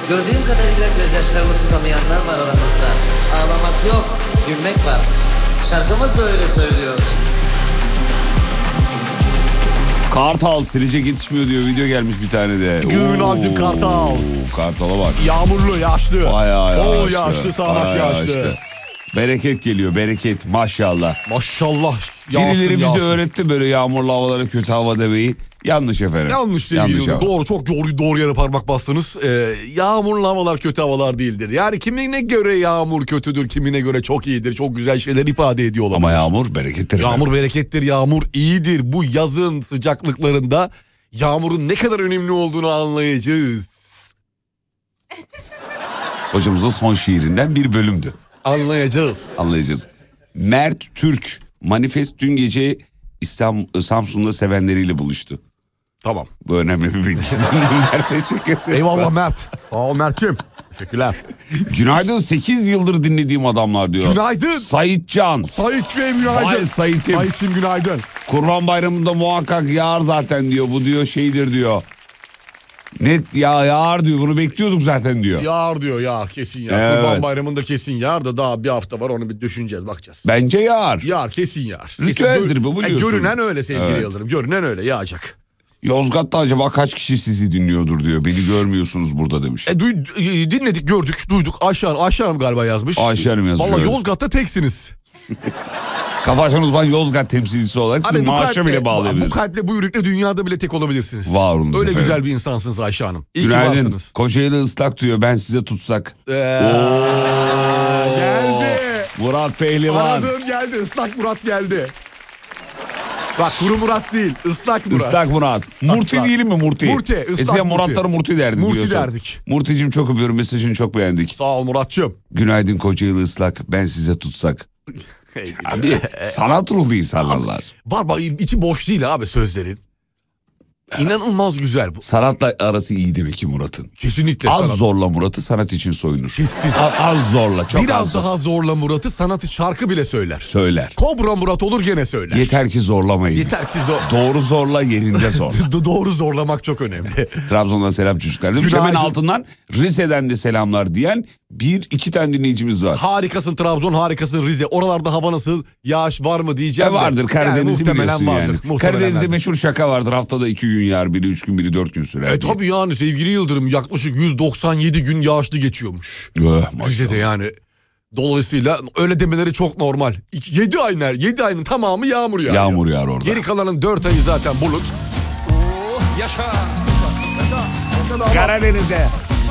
Gördüğüm kadarıyla gözyaşlarını tutamayanlar var aramızda. Ağlamak yok, gülmek var. Şarkımız da öyle söylüyor. Kartal silecek yetişmiyor diyor, video gelmiş bir tane de. Günaydın Kartal. Kartal'a bak. Yağmurlu, yağışlı. Bayağı yağışlı, sağanak yağışlı. Bereket geliyor, bereket maşallah. Maşallah. Birileri bize öğretti böyle yağmurlu havalara kötü hava demeyi. Yanlış efendim. Yanlış değil. Doğru, çok doğru yere parmak bastınız. Yağmurlu havalar kötü havalar değildir. Yani kimine göre yağmur kötüdür, kimine göre çok iyidir. Çok güzel şeyler ifade ediyor olabilir. Ama yağmur berekettir. Yağmur berekettir, yağmur iyidir. Bu yazın sıcaklıklarında yağmurun ne kadar önemli olduğunu anlayacağız. Hocamızın son şiirinden bir bölümdü. Anlayacağız. Mert Türk Manifest dün gece Samsun'da sevenleriyle buluştu. Tamam. Bu önemli bir bilgi. Teşekkür ederiz. Eyvallah Mert. Sağ ol Mert'ciğim. Teşekkürler. Günaydın, 8 yıldır dinlediğim adamlar diyor. Günaydın. Sayitcan. Sait Bey günaydın. Vay Sait'im. Sait'cim günaydın. Kurban Bayramı'nda muhakkak yağar zaten diyor. Bu diyor şeydir diyor. Net yağar diyor. Bunu bekliyorduk zaten diyor. Yağar kesin yağar. Evet. Kurban Bayramı'nda kesin yağar da daha bir hafta var, onu bir düşüneceğiz, bakacağız. Bence yağar. Yağar, kesin yağar. Ritüeldir bu, biliyorsun. Görünen öyle sevgili Evet. Yıldırım. Görünen öyle, yağacak. Yozgat'ta acaba kaç kişi sizi dinliyordur diyor. Beni görmüyorsunuz burada demiş. Dinledik, gördük, duyduk. Ayşe Hanım galiba yazmış. Ayşe Hanım yazmış. Vallahi evet. Yozgat'ta teksiniz. Kafa Açan Uzman Yozgat temsilcisi olarak sizi maaşa bile bağlayabiliriz. Bu kalple, bu yürekle dünyada bile tek olabilirsiniz. Var olunuz öyle efendim. güzel bir insansınız Ayşe Hanım. İyi ki Günaydın. varsınız. Kocaeli ıslak diyor, ben size tutsak. Geldi. Murat Pehlivan. Aradığım geldi. Islak Murat geldi. Bak, kuru Murat değil, ıslak Murat. Islak Murat. Murti diyelim mi Murti? Murti, ıslak Eskiden Murti. Muratları Murti derdik Murti biliyorsun. derdik. Murti'cim çok öpüyorum, mesajını çok beğendik. Sağ ol Muratçığım. Günaydın Kocaeli ıslak, ben size tutsak. Abi sanat ruhlu insanlar lazım. Var bak, içi boş değil abi sözlerin. İnanılmaz güzel bu. Sanatla arası iyi demek ki Murat'ın. Kesinlikle Az sanat. zorla Murat'ı, sanat için soyunur. Kesin. Az zorla, çok az Biraz zor. daha zorla Murat'ı, sanatı şarkı bile söyler. Söyler. Kobra Murat olur gene söyler. Yeter ki zorlamayın. Yeter ki Doğru zorla, yerinde zor. Doğru zorlamak çok önemli. Trabzon'dan selam çocuklar. Demiş, hemen altından Rize'den de selamlar diyen iki tane dinleyicimiz var. Harikasın Trabzon, harikasın Rize. Oralarda hava nasıl? Yağış var mı diyeceğim. Vardır, Karadeniz'i biliyorsun yani. Muhtemelen Karadeniz'de vardır. meşhur şaka vardır. Haftada 2 gün yağar, biri 3 gün, biri 4 gün sürer. Tabii yani sevgili Yıldırım, yaklaşık 197 gün yağışlı geçiyormuş. Rize'de yani. Dolayısıyla öyle demeleri çok normal. 7 ayın tamamı yağmur yağıyor. Yağmur yağar orada. Geri kalanın 4 ayı zaten bulut. Yaşa. Karadeniz'e.